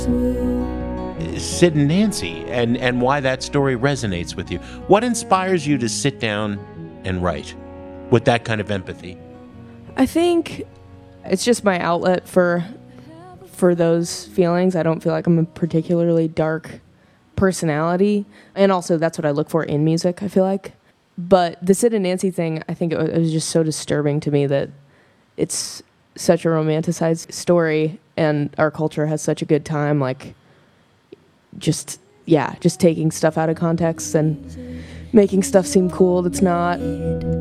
Sid and Nancy, and why that story resonates with you. What inspires you to sit down and write with that kind of empathy? I think it's just my outlet for those feelings. I don't feel like I'm a particularly dark personality, and also that's what I look for in music, I feel like. But the Sid and Nancy thing, I think it was just so disturbing to me that it's such a romanticized story and our culture has such a good time, like, just taking stuff out of context and making stuff seem cool that's not.